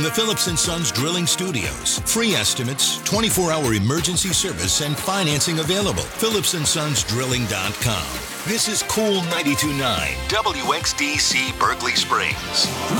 The Phillips & Sons Drilling Studios. Free estimates, 24-hour emergency service, and financing available. PhillipsandSonsDrilling.com. This is Cool 92.9 WXDC Berkeley Springs.